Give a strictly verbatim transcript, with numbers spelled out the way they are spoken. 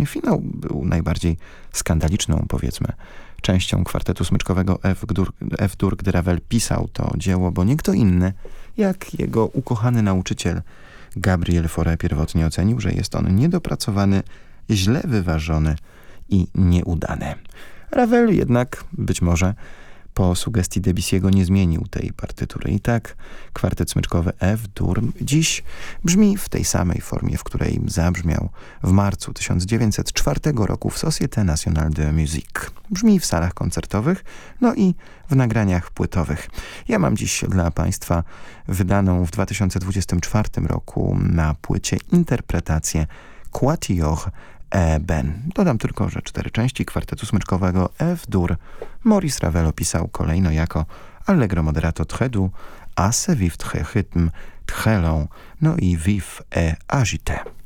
właśnie finał był najbardziej skandaliczną, powiedzmy, częścią kwartetu smyczkowego F-dur, F-dur, gdy Ravel pisał to dzieło, bo nie kto inny, jak jego ukochany nauczyciel Gabriel Fauré pierwotnie ocenił, że jest on niedopracowany, źle wyważony i nieudany. Ravel jednak, być może, po sugestii Debussy'ego nie zmienił tej partytury. I tak kwartet smyczkowy F-dur dziś brzmi w tej samej formie, w której zabrzmiał w marcu tysiąc dziewięćset czwartego roku w Société Nationale de Musique. Brzmi w salach koncertowych, no i w nagraniach płytowych. Ja mam dziś dla Państwa wydaną w dwa tysiące dwudziestym czwartym roku na płycie interpretację Quatuor Eben. Dodam tylko, że cztery części kwartetu smyczkowego F-dur Maurice Ravel opisał kolejno jako Allegro moderato très doux, assez vif très rythme, très long, no i vif et agité.